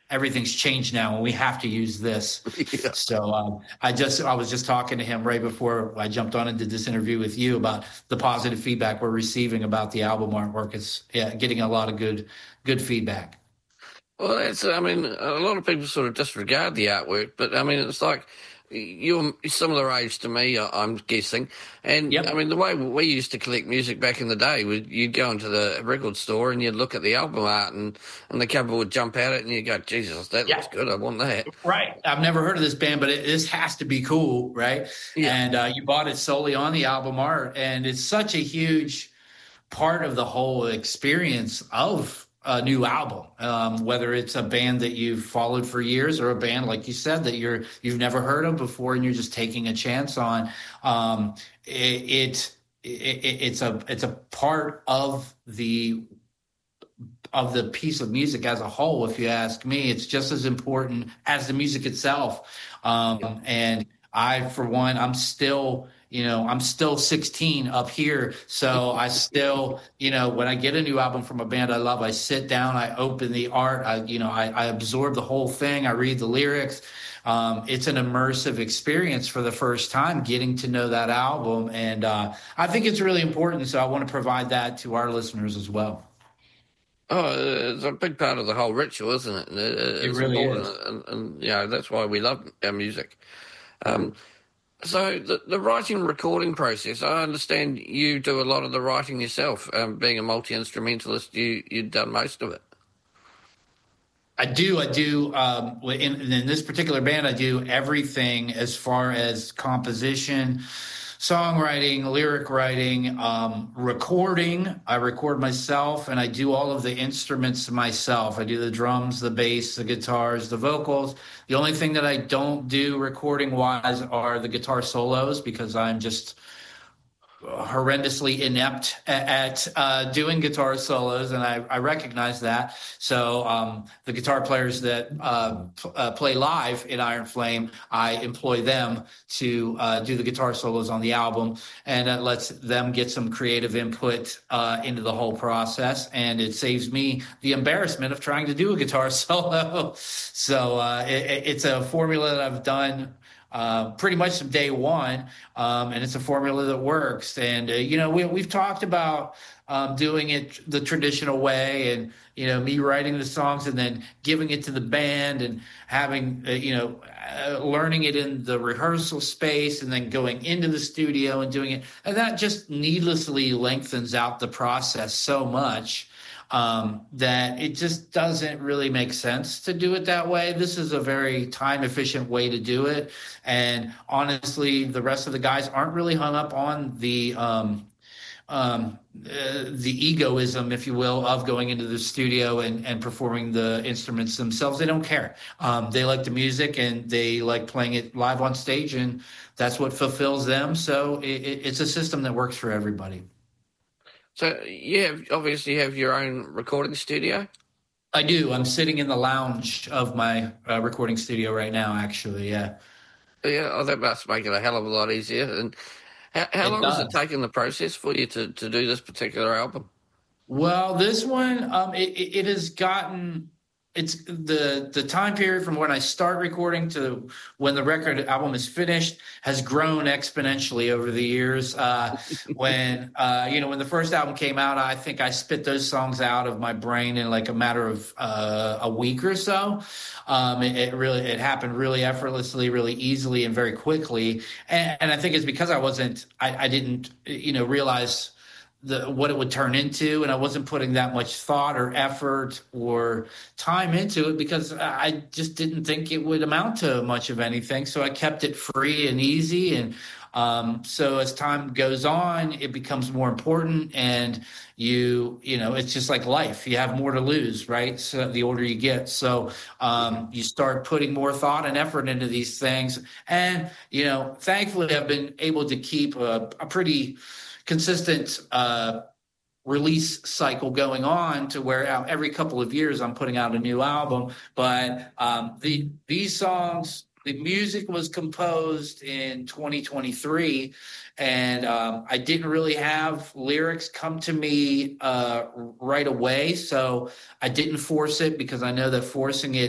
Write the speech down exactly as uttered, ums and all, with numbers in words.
everything's changed now and we have to use this. Yeah. So um, I just I was just talking to him right before I jumped on and did this interview with you about the positive feedback we're receiving about the album artwork. It's yeah, getting a lot of good good feedback. Well, that's, I mean, a lot of people sort of disregard the artwork, but I mean, it's like you're similar age to me, I- I'm guessing. And Yep. I mean, the way we used to collect music back in the day, would you'd go into the record store and you'd look at the album art, and, and the cover would jump out at it, and you'd go, Jesus, that Yeah. looks good. I want that. Right. I've never heard of this band, but it, this has to be cool, right? Yeah. And uh, you bought it solely on the album art, and it's such a huge part of the whole experience of a new album, um, whether it's a band that you've followed for years or a band, like you said, that you're you've never heard of before and you're just taking a chance on. Um, it, it, it it's a it's a part of the of the piece of music as a whole. If you ask me, it's just as important as the music itself. Um, and I, for one, I'm still. You know, I'm still sixteen up here. So I still, you know, when I get a new album from a band I love, I sit down, I open the art, I, you know, I, I absorb the whole thing. I read the lyrics. Um, it's an immersive experience for the first time, getting to know that album. And uh, I think it's really important. So I want to provide that to our listeners as well. Oh, it's a big part of the whole ritual, isn't it? It's it really important, is. And, and, you know, that's why we love our music. Um, So the, the writing and recording process, I understand you do a lot of the writing yourself. Um, being a multi-instrumentalist, you, you've done most of it. I do. I do. Um, in, in this particular band, I do everything as far as composition, songwriting, lyric writing, um, recording. I record myself, and I do all of the instruments myself. I do the drums, the bass, the guitars, the vocals. The only thing that I don't do recording wise are the guitar solos, because I'm just horrendously inept at, at uh, doing guitar solos, and I, I recognize that. So um, the guitar players that uh, p- uh, play live in Iron Flame, I employ them to uh, do the guitar solos on the album, and it lets them get some creative input uh, into the whole process, and it saves me the embarrassment of trying to do a guitar solo. So uh, it, it's a formula that I've done Uh, pretty much from day one, um, and it's a formula that works. And uh, you know, we, we've talked about um, doing it the traditional way, and you know, me writing the songs and then giving it to the band, and having uh, you know, uh, learning it in the rehearsal space, and then going into the studio and doing it, and that just needlessly lengthens out the process so much. Um, that it just doesn't really make sense to do it that way. This is a very time efficient way to do it. And honestly, the rest of the guys aren't really hung up on the, um, um, uh, the egoism, if you will, of going into the studio and, and performing the instruments themselves. They don't care. Um, they like the music and they like playing it live on stage, and that's what fulfills them. So it, it's a system that works for everybody. So you have, obviously have your own recording studio? I do. I'm sitting in the lounge of my uh, recording studio right now, actually, yeah. Yeah, oh, that must make it a hell of a lot easier. And how, how It long does. has it taken the process for you to, to do this particular album? Well, this one, um, it, it it has gotten, it's the the time period from when I start recording to when the record album is finished has grown exponentially over the years. Uh, when uh, you know, when the first album came out, I think I spit those songs out of my brain in like a matter of uh, a week or so. Um, it, it really it happened really effortlessly, really easily, and very quickly. And, and I think it's because I wasn't, I, I didn't, you know, realize the what it would turn into, and I wasn't putting that much thought or effort or time into it because I just didn't think it would amount to much of anything. So I kept it free and easy, and um, so as time goes on, it becomes more important, and you you know it's just like life. You have more to lose, right? So the older you get, so um, you start putting more thought and effort into these things, and you know, thankfully, I've been able to keep a, a pretty consistent uh, release cycle going on to where every couple of years I'm putting out a new album. But um, the these songs, the music was composed in twenty twenty-three, and um, I didn't really have lyrics come to me uh, right away. So I didn't force it because I know that forcing it